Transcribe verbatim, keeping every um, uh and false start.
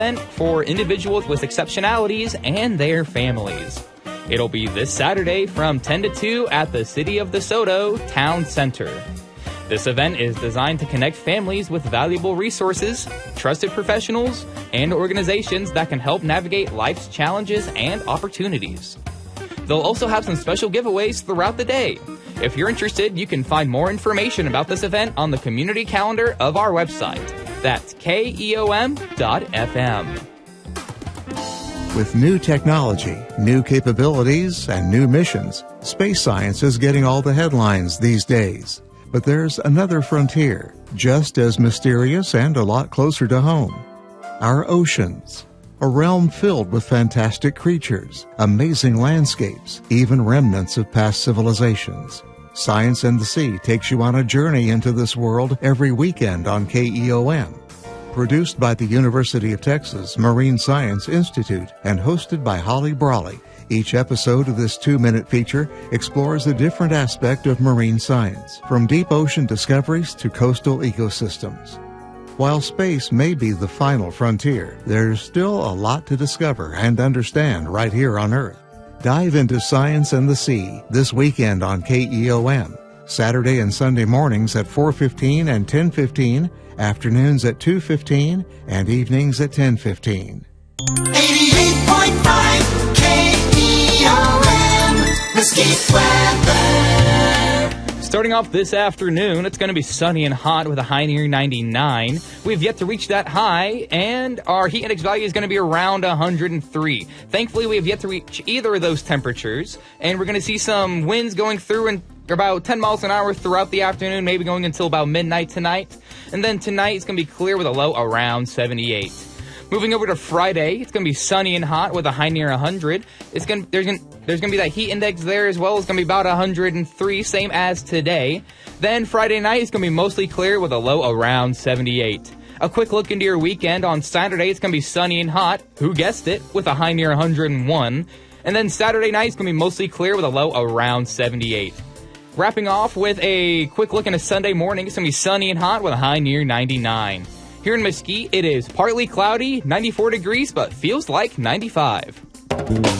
event for individuals with exceptionalities and their families. It'll be this Saturday from ten to two at the City of DeSoto Town Center. This event is designed to connect families with valuable resources, trusted professionals, and organizations that can help navigate life's challenges and opportunities. They'll also have some special giveaways throughout the day. If you're interested, you can find more information about this event on the community calendar of our website. That's K E O M dot F M. With new technology, new capabilities, and new missions, space science is getting all the headlines these days. But there's another frontier, just as mysterious and a lot closer to home. Our oceans. A realm filled with fantastic creatures, amazing landscapes, even remnants of past civilizations. Science and the Sea takes you on a journey into this world every weekend on K E O M. Produced by the University of Texas Marine Science Institute and hosted by Holly Brawley, each episode of this two-minute feature explores a different aspect of marine science, from deep ocean discoveries to coastal ecosystems. While space may be the final frontier, there's still a lot to discover and understand right here on Earth. Dive into Science and the Sea this weekend on K E O M. Saturday and Sunday mornings at four fifteen and ten fifteen, afternoons at two fifteen, and evenings at ten fifteen. eighty-eight point five K E O M, Mesquite Weather. Starting off this afternoon, it's going to be sunny and hot with a high near ninety-nine. We've yet to reach that high, and our heat index value is going to be around one hundred three. Thankfully, we have yet to reach either of those temperatures, and we're going to see some winds going through and about ten miles an hour throughout the afternoon, maybe going until about midnight tonight. And then tonight, it's going to be clear with a low around seventy-eight. Moving over to Friday, it's going to be sunny and hot with a high near one hundred. It's going to, there's going to, there's going to be that heat index there as well. It's going to be about one hundred three, same as today. Then Friday night, it's going to be mostly clear with a low around seventy-eight. A quick look into your weekend. On Saturday, it's going to be sunny and hot. Who guessed it? With a high near one hundred one. And then Saturday night, it's going to be mostly clear with a low around seventy-eight. Wrapping off with a quick look into Sunday morning, it's going to be sunny and hot with a high near ninety-nine. Here in Mesquite, it is partly cloudy, ninety-four degrees, but feels like ninety-five.